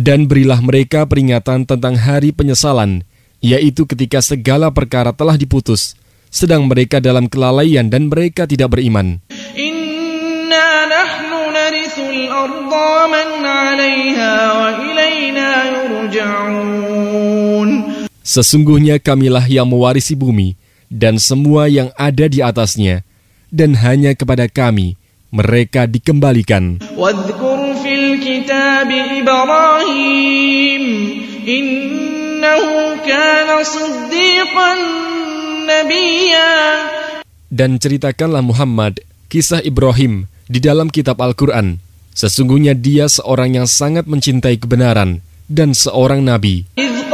Dan berilah mereka peringatan tentang hari penyesalan, yaitu ketika segala perkara telah diputus, sedang mereka dalam kelalaian dan mereka tidak beriman. Inna nahnu narithul arda man 'alaiha wa ilaina yurja'un. Sesungguhnya kamilah yang mewarisi bumi dan semua yang ada di atasnya, dan hanya kepada kami mereka dikembalikan. Wadhkur fil kitab Ibrahim innahu kana siddiqan nabiyya. Dan ceritakanlah Muhammad kisah Ibrahim di dalam kitab Al-Quran. Sesungguhnya dia seorang yang sangat mencintai kebenaran dan seorang nabi.